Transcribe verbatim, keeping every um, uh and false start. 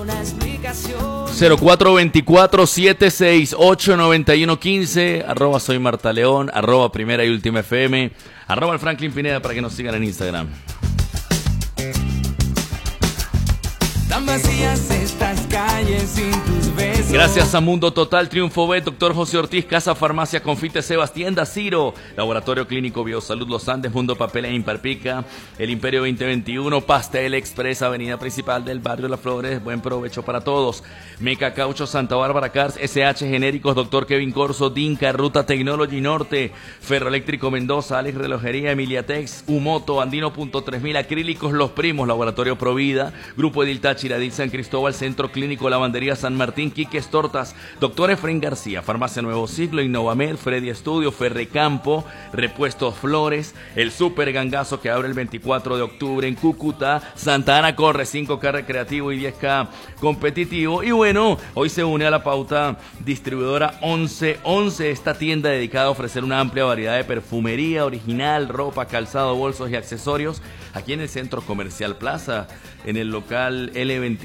cero cuatro dos cuatro, siete seis ocho, nueve uno uno cinco, arroba soy Marta León, arroba Primera y Última F M, arroba el Franklin Pineda para que nos sigan en Instagram. Tan vacías estas calles sin tus besos. Gracias a Mundo Total, Triunfo Bet, Doctor José Ortiz, Casa Farmacia Confite Sebas, Tienda Ciro, Laboratorio Clínico Biosalud Los Andes, Mundo Papel e Imperpica, El Imperio veinte veintiuno, Pastel Express, Avenida Principal del Barrio Las Flores, buen provecho para todos. Meca Caucho, Santa Bárbara Cars, S H Genéricos, Doctor Kevin Corso, Dinka, Ruta Technology Norte, Ferroeléctrico Mendoza, Alex Relojería, Emiliatex, Umoto, Andino punto tres mil, Acrílicos Los Primos, Laboratorio Provida, Grupo Edil Táchira, Edil San Cristóbal, Centro Clínico Lavandería San Martín, Quiques Tortas, Doctor Efraín García, Farmacia Nuevo Siglo, Innovamed, Freddy Estudio, Ferrecampo, Repuestos Flores, el Super Gangazo que abre el veinticuatro de octubre en Cúcuta, Santa Ana corre cinco K recreativo y diez K competitivo. Y bueno, hoy se une a la pauta distribuidora once once, esta tienda dedicada a ofrecer una amplia variedad de perfumería original, ropa, calzado, bolsos y accesorios aquí en el Centro Comercial Plaza, en el local L veintiuno.